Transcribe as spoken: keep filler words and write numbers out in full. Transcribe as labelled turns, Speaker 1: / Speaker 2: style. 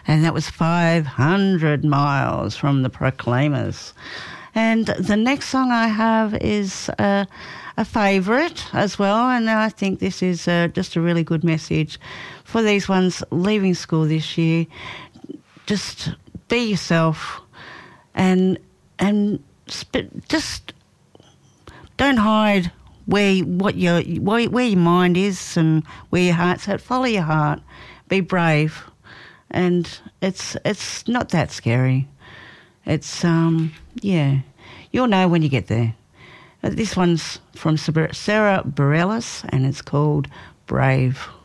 Speaker 1: and that was five hundred miles from the Proclaimers. And the next song I have is uh, a favourite as well, and I think this is uh, just a really good message for these ones leaving school this year. Just be yourself and and sp- just don't hide where what your where, where your mind is and where your heart's at. Follow your heart. Be brave, and it's it's not that scary. It's um yeah, you'll know when you get there. This one's from Sarah Bareilles, and it's called Brave.